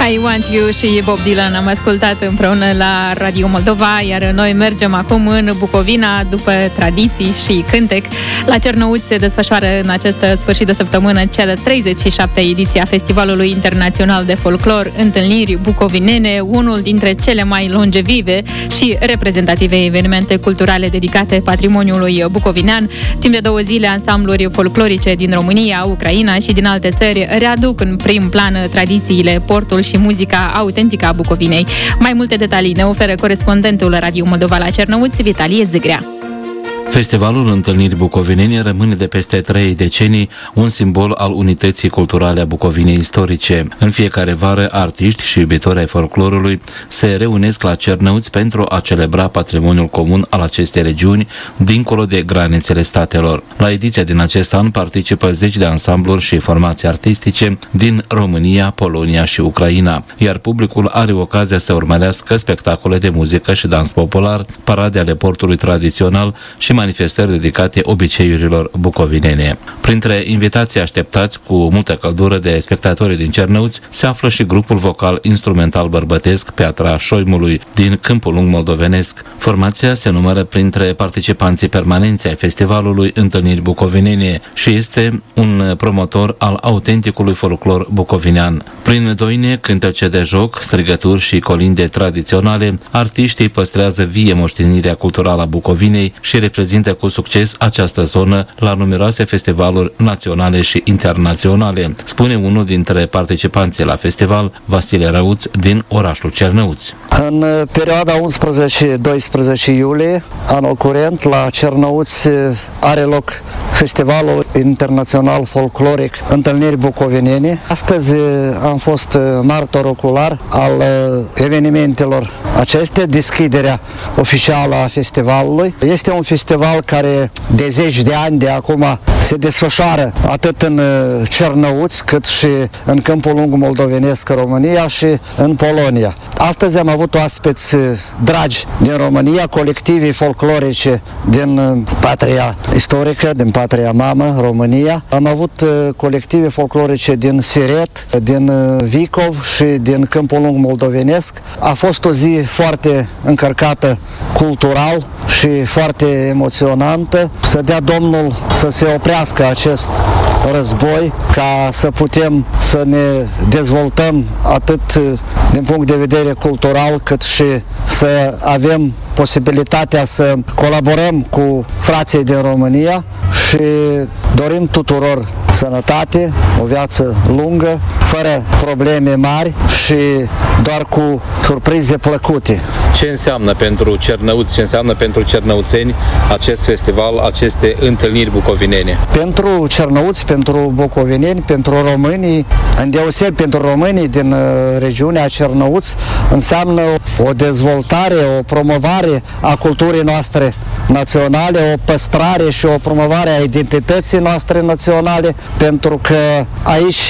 I Want You și Bob Dylan am ascultat împreună la Radio Moldova, iar noi mergem acum în Bucovina după tradiții și cântec. La Cernăuți se desfășoară în acest sfârșit de săptămână cea de 37-a ediție a Festivalului Internațional de Folclor Întâlniri Bucovinene, unul dintre cele mai longevive și reprezentative evenimente culturale dedicate patrimoniului bucovinean. Timp de 2 zile, ansambluri folclorice din România, Ucraina și din alte țări readuc în prim plan tradițiile, portul și muzica autentică a Bucovinei. Mai multe detalii ne oferă corespondentul Radio Moldova la Cernăuți, Vitalie Zâgrea. Festivalul Întâlniri Bucovinene rămâne de peste 3 decenii un simbol al unității culturale a Bucovinei istorice. În fiecare vară, artiști și iubitori ai folclorului se reunesc la Cernăuți pentru a celebra patrimoniul comun al acestei regiuni, dincolo de granițele statelor. La ediția din acest an participă 10 de ansambluri și formații artistice din România, Polonia și Ucraina, iar publicul are ocazia să urmărească spectacole de muzică și dans popular, parade ale portului tradițional și manifestări dedicate obiceiurilor bucovinene. Printre invitații așteptați cu multă căldură de spectatorii din Cernăuți se află și grupul vocal instrumental bărbătesc Piatra Șoimului din Câmpul Lung moldovenesc. Formația se numără printre participanții permanenți ai festivalului Întâlniri Bucovinene și este un promotor al autenticului folclor bucovinean. Prin doine, cântece de joc, strigături și colinde tradiționale, artiștii păstrează vie moștenirea culturală a Bucovinei și reprezintă cu succes această zonă la numeroase festivaluri naționale și internaționale, spune unul dintre participanții la festival, Vasile Răuț, din orașul Cernăuți. În perioada 11-12 iulie, anul curent, la Cernăuți are loc Festivalul Internațional Folcloric Întâlniri Bucovinene. Astăzi am fost martor ocular al evenimentelor acestea, deschiderea oficială a festivalului. Este un festival care de 10 de ani de acum se desfășoară atât în Cernăuți cât și în Câmpul Lung moldovenesc, România, și în Polonia. Astăzi am avut oaspeți dragi din România, colectivii folclorice din patria istorică, din patria mamă, România. Am avut colective folclorice din Siret, din Vicov și din Câmpul Lung moldovenesc. A fost o zi foarte încărcată cultural și foarte emoționantă. Să dea Domnul să se oprească acest război, ca să putem să ne dezvoltăm atât din punct de vedere cultural, cât și să avem posibilitatea să colaborăm cu frații din România și dorim tuturor sănătate, o viață lungă, fără probleme mari și doar cu surprize plăcute. Ce înseamnă pentru Cernăuți, ce înseamnă pentru cernăuțeni acest festival, aceste întâlniri bucovinene? Pentru Cernăuți, pentru bucovineni, pentru românii, îndeosebi pentru românii din regiunea Cernăuți, înseamnă o dezvoltare, o promovare a culturii noastre naționale, o păstrare și o promovare a identității noastre naționale, pentru că aici